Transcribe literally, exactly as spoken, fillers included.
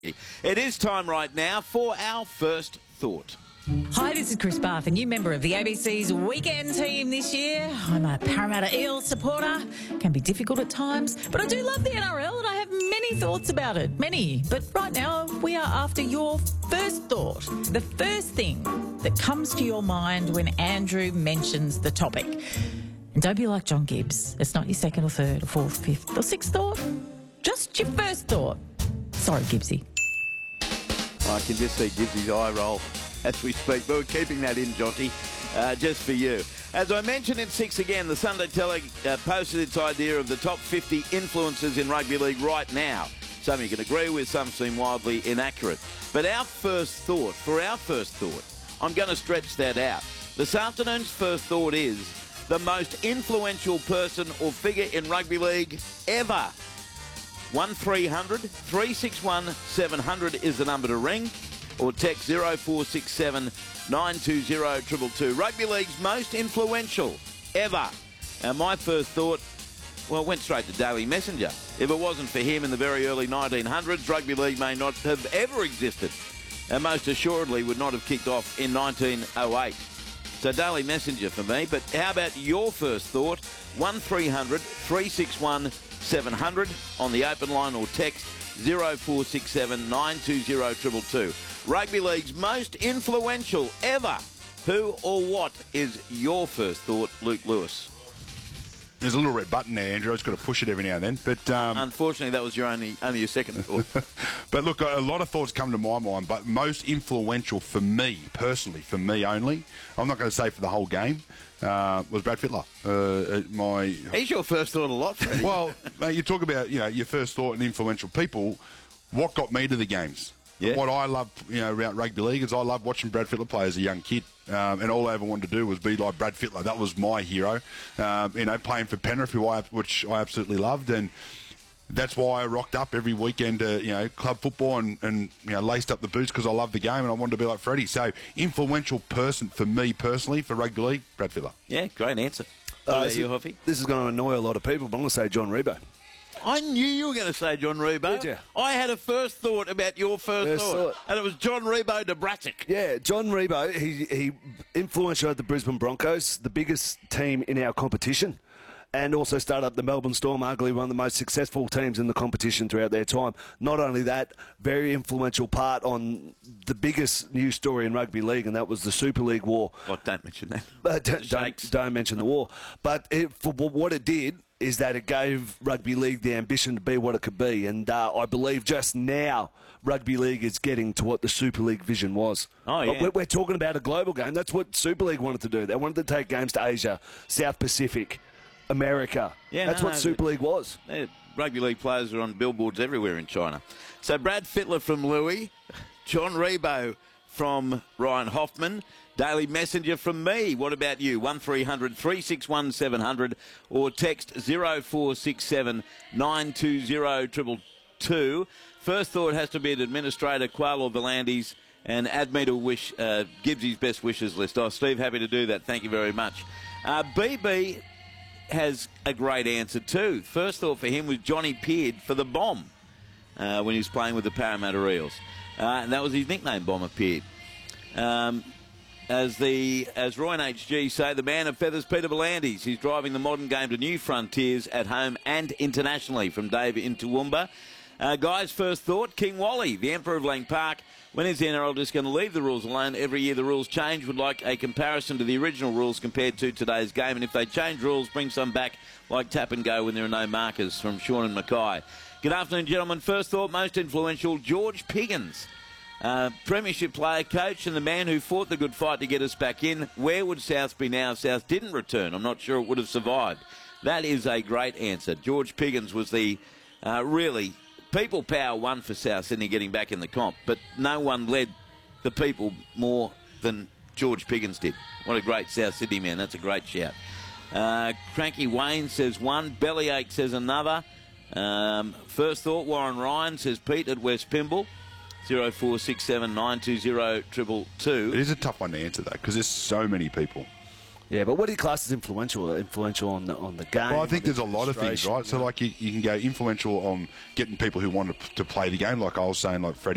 It is time right now for our first thought. Hi, this is Chris Bath, a new member of the A B C's weekend team this year. I'm a Parramatta Eels supporter. Can be difficult at times, but I do love the N R L and I have many thoughts about it. Many. But right now, we are after your first thought. The first thing that comes to your mind when Andrew mentions the topic. And don't be like John Gibbs. It's not your second or third or fourth, fifth or sixth thought. Just your first thought. Sorry, Gibbsy. I can just see Gibbsy's eye roll as we speak, but we're keeping that in, Jonty, uh, just for you. As I mentioned in six again, the Sunday Telegraph uh, posted its idea of the top fifty influencers in rugby league right now. Some you can agree with, some seem wildly inaccurate. But our first thought, for our first thought, I'm going to stretch that out. This afternoon's first thought is the most influential person or figure in rugby league ever. one three hundred, three six one, seven hundred is the number to ring, or text zero four six seven, nine two zero, two two two. Rugby League's most influential ever. And my first thought, well, went straight to Daly Messenger. If it wasn't for him in the very early nineteen hundreds, Rugby League may not have ever existed, and most assuredly would not have kicked off in nineteen oh eight. So Daly Messenger for me, but how about your first thought? one three hundred, three six one, seven hundred on the open line, or text zero four six seven, nine two zero, two two two. Rugby League's most influential ever. Who or what is your first thought, Luke Lewis? There's a little red button there, Andrew. I've just got to push it every now and then. But um, unfortunately, that was your only only your second thought. But look, a lot of thoughts come to my mind. But most influential for me, personally, for me only, I'm not going to say for the whole game, uh, was Brad Fittler. Uh, my he's your first thought a lot. Well, mate, you talk about you know your first thought and influential people. What got me to the games? Yeah. What I love, you know, about rugby league is I love watching Brad Fittler play as a young kid, um, and all I ever wanted to do was be like Brad Fittler. That was my hero. Um, you know, playing for Penrith, who I, which I absolutely loved, and that's why I rocked up every weekend to, you know, club football and, and you know, laced up the boots because I loved the game and I wanted to be like Freddie. So, influential person for me personally for rugby league, Brad Fittler. Yeah, great answer. Uh, you, Hoffy? This is going to annoy a lot of people, but I'm going to say John Rebo. I knew you were going to say John Rebo. Did you? I had a first thought about your first, first thought, thought, and it was John Rebo de Bratic. Yeah, John Rebo, he, he influential at the Brisbane Broncos, the biggest team in our competition, and also started up the Melbourne Storm, arguably one of the most successful teams in the competition throughout their time. Not only that, very influential part on the biggest news story in rugby league, and that was the Super League war. Oh, don't mention that. Uh, don't, don't, don't mention the war. But it, for what it did is that it gave rugby league the ambition to be what it could be. And uh, I believe just now rugby league is getting to what the Super League vision was. Oh, yeah. We're, we're talking about a global game. That's what Super League wanted to do. They wanted to take games to Asia, South Pacific, America. Yeah, That's no, what no, Super League was. Rugby league players are on billboards everywhere in China. So Brad Fittler from Louis, John Rebo from Ryan Hoffman, Daily Messenger from me. What about you? one three hundred, three six one, seven hundred or text zero four six seven, nine two zero, two two two. First thought has to be an administrator, Quail or Volandis, and add me to wish uh, Gibbsy's best wishes list. Oh, Steve, happy to do that. Thank you very much. Uh, B B has a great answer too. First thought for him was Johnny Peard for the Bomb uh, when he was playing with the Parramatta Eels. Uh, and that was his nickname, Bomber Peard. Um, as the as Roy and H G say, the man of feathers, Peter Volandis. He's driving the modern game to new frontiers at home and internationally, from Dave in Toowoomba. Uh, guys, first thought, King Wally, the Emperor of Lang Park. When is the N R L just going to leave the rules alone? Every year the rules change. Would like a comparison to the original rules compared to today's game. And if they change rules, bring some back like tap and go when there are no markers, from Sean and Mackay. Good afternoon, gentlemen. First thought, most influential, George Piggins. Uh, premiership player, coach, and the man who fought the good fight to get us back in. Where would South be now if South didn't return? I'm not sure it would have survived. That is a great answer. George Piggins was the uh, really... People power won for South Sydney getting back in the comp, but no one led the people more than George Piggins did. What a great South Sydney man. That's a great shout. Uh, Cranky Wayne says one. Bellyache says another. Um, first thought, Warren Ryan says Pete at West Pymble. zero four six seven, nine two zero, two two two. It is a tough one to answer, though, because there's so many people. Yeah, but what do you class as influential? Influential on the, on the game? Well, I think there's a lot of things, right? So, like, you, you can go influential on getting people who want to, to play the game, like I was saying, like Freddie.